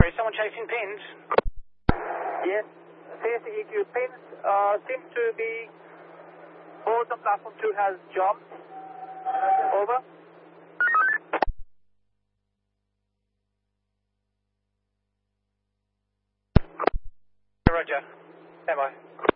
Is someone chasing pins? Yes, CSEQ pins seem to be, both on platform 2 has jumped. Over. Roger. Stand by.